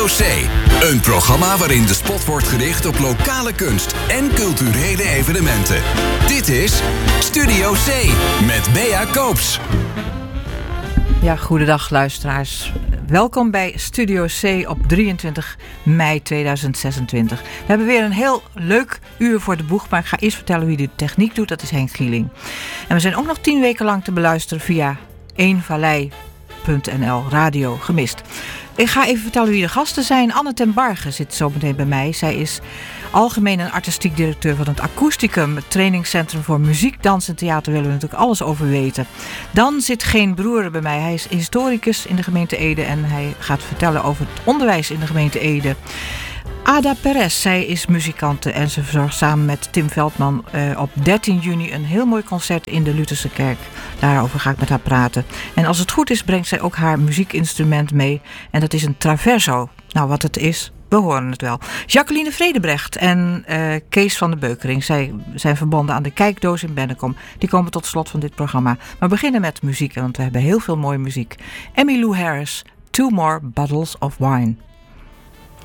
C. Een programma waarin de spot wordt gericht op lokale kunst en culturele evenementen. Dit is Studio C met Bea Koops. Ja, goedendag luisteraars. Welkom bij Studio C op 23 mei 2026. We hebben weer een heel leuk uur voor de boeg, maar ik ga eerst vertellen wie de techniek doet. Dat is Henk Gieling. En we zijn ook nog 10 weken lang te beluisteren via eenvallei.nl Radio Gemist. Ik ga even vertellen wie de gasten zijn. Anne ten Barge zit zo meteen bij mij. Zij is algemeen en artistiek directeur van het Akoesticum, het trainingscentrum voor muziek, dans en theater. Willen we natuurlijk alles over weten. Dan zit Geen Broer bij mij. Hij is historicus in de gemeente Ede en hij gaat vertellen over het onderwijs in de gemeente Ede. Ada Perez, zij is muzikante en ze verzorgt samen met Tim Veldman op 13 juni een heel mooi concert in de Lutherse kerk. Daarover ga ik met haar praten. En als het goed is, brengt zij ook haar muziekinstrument mee. En dat is een traverso. Nou, wat het is, we horen het wel. Jacqueline Vredebrecht en Kees van de Beukering. Zij zijn verbonden aan de Kijkdoos in Bennekom. Die komen tot slot van dit programma. Maar we beginnen met muziek, want we hebben heel veel mooie muziek. Emmylou Harris, Two More Bottles of Wine.